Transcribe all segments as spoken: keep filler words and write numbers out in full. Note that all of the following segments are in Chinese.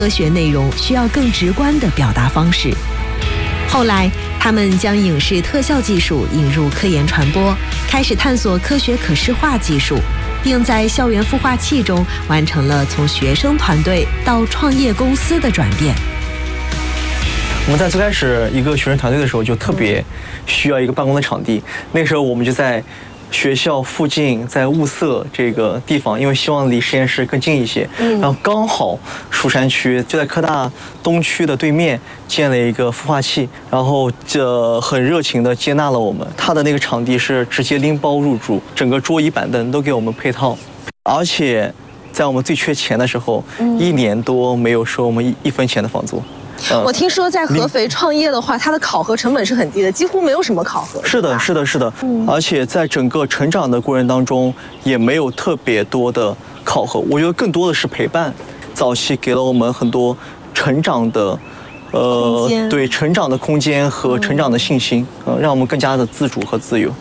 科学内容需要更直观的表达方式。后来，他们将影视特效技术引入科研传播，开始探索科学可视化技术，并在校园孵化器中完成了从学生团队到创业公司的转变。 我们在最开始一个学生团队的时候，就特别需要一个办公的场地。那个时候我们就在学校附近，在物色这个地方，因为希望离实验室更近一些。嗯，然后刚好蜀山区就在科大东区的对面建了一个孵化器，然后这很热情的接纳了我们。他的那个场地是直接拎包入住，整个桌椅板凳都给我们配套，而且在我们最缺钱的时候，嗯、一年多没有收我们一一分钱的房租。 我听说在合肥创业的话，它的考核成本是很低的，几乎没有什么考核。 是的，是的，是的。嗯，而且在整个成长的过程当中，也没有特别多的考核，我觉得更多的是陪伴。早期给了我们很多成长的，呃，对成长的空间和成长的信心，呃，让我们更加的自主和自由。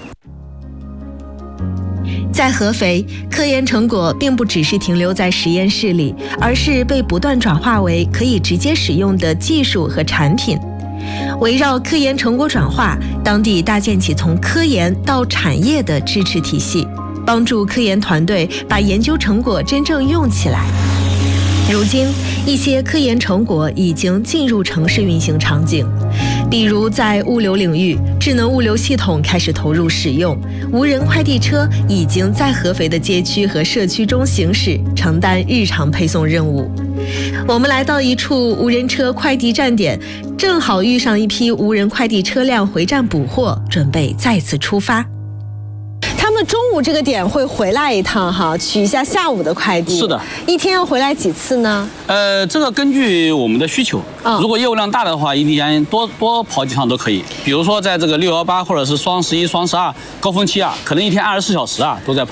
在合肥，科研成果并不只是停留在实验室里，而是被不断转化为可以直接使用的技术和产品。围绕科研成果转化，当地搭建起从科研到产业的支持体系，帮助科研团队把研究成果真正用起来。如今，一些科研成果已经进入城市运行场景，比如在物流领域，智能物流系统开始投入使用，无人快递车已经在合肥的街区和社区中行驶，承担日常配送任务。我们来到一处无人车快递站点，正好遇上一批无人快递车辆回站补货，准备再次出发。 他们中午这个点会回来一趟哈，取一下下午的快递。 是的， 一天要回来几次呢？ 呃，这个根据我们的需求， 嗯、 如果业务量大的话，一天多多跑几趟都可以。比如说在这个六幺八或者是双十一、双十二高峰期啊，可能一天二十四小时啊都在跑。